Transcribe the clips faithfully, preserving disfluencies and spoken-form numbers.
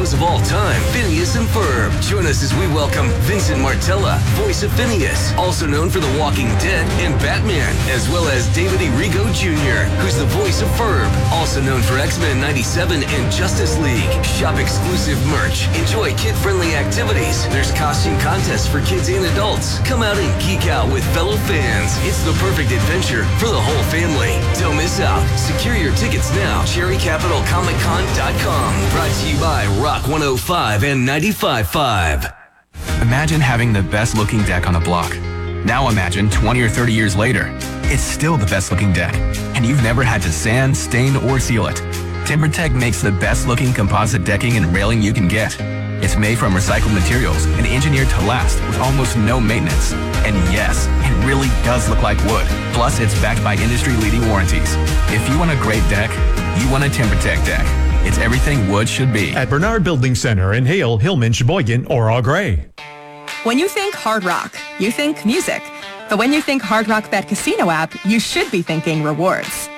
shows of all time, Phineas and Ferb. Join us as we welcome Vincent Martella, voice of Phineas, also known for The Walking Dead and Batman, as well as David E. Rigo Junior, who's the voice of Ferb, also known for X-Men ninety-seven and Justice League. Shop exclusive merch. Enjoy kid-friendly activities. There's costume contests for kids and adults. Come out and geek out with fellow fans. It's the perfect adventure for the whole family. Don't miss out. Secure your tickets now. cherry capital comic con dot com. Brought to you by Rock one oh five and ninety-five point five. Imagine having the best-looking deck on the block. Now imagine twenty or thirty years later, it's still the best-looking deck, and you've never had to sand, stain, or seal it. TimberTech makes the best-looking composite decking and railing you can get. It's made from recycled materials and engineered to last with almost no maintenance. And yes, it really does look like wood. Plus, it's backed by industry-leading warranties. If you want a great deck, you want a TimberTech deck. It's everything wood should be. At Bernard Building Center in Hale, Hillman, Sheboygan, or Au Gres. When you think Hard Rock, you think music. But when you think Hard Rock Bet Casino app, you should be thinking rewards.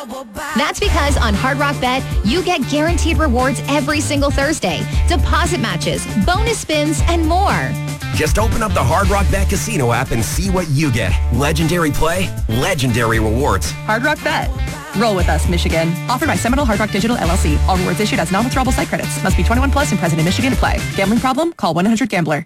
That's because on Hard Rock Bet, you get guaranteed rewards every single Thursday, deposit matches, bonus spins, and more. Just open up the Hard Rock Bet Casino app and see what you get. Legendary play, legendary rewards. Hard Rock Bet. Roll with us, Michigan. Offered by Seminole Hard Rock Digital L L C. All rewards issued as non-withdrawable site credits. Must be twenty-one plus and present in Michigan to play. Gambling problem? Call one eight hundred gambler.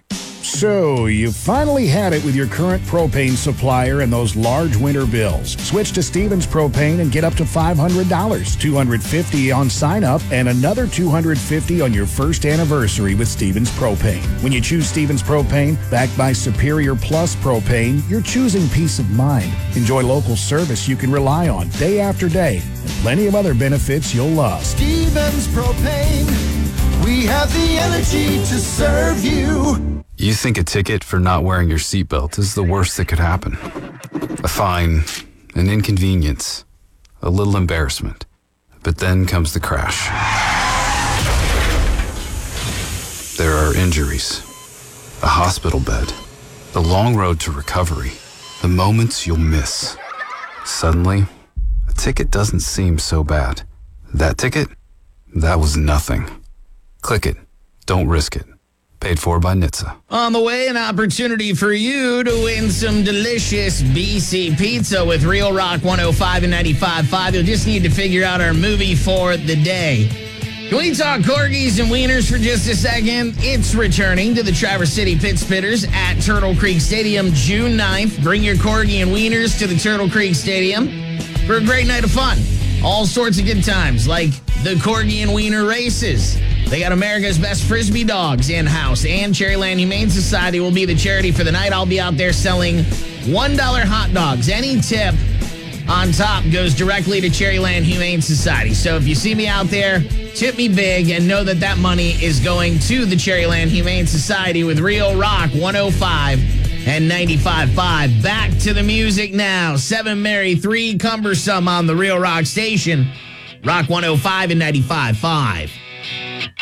So, you finally had it with your current propane supplier and those large winter bills. Switch to Stevens Propane and get up to five hundred dollars, two hundred fifty dollars on sign-up, and another two hundred fifty dollars on your first anniversary with Stevens Propane. When you choose Stevens Propane, backed by Superior Plus Propane, you're choosing peace of mind. Enjoy local service you can rely on day after day, and plenty of other benefits you'll love. Stevens Propane, we have the energy to serve you. You think a ticket for not wearing your seatbelt is the worst that could happen. A fine, an inconvenience, a little embarrassment. But then comes the crash. There are injuries, a hospital bed, the long road to recovery, the moments you'll miss. Suddenly, a ticket doesn't seem so bad. That ticket? That was nothing. Click it. Don't risk it. Paid for by N H T S A. On the way, an opportunity for you to win some delicious B C pizza with Real Rock one oh five and ninety-five point five. You'll just need to figure out our movie for the day. Can we talk corgis and wieners for just a second? It's returning to the Traverse City Pit Spitters at Turtle Creek Stadium June ninth. Bring your corgi and wieners to the Turtle Creek Stadium for a great night of fun. All sorts of good times, like the Corgi and Wiener races. They got America's Best Frisbee Dogs in-house, and Cherryland Humane Society will be the charity for the night. I'll be out there selling one dollar hot dogs. Any tip on top goes directly to Cherryland Humane Society. So if you see me out there, tip me big and know that that money is going to the Cherryland Humane Society with Real Rock one oh five and ninety-five point five. Back to the music now. Seven Mary, three cumbersome on the Real Rock station. Rock one oh five and ninety-five point five.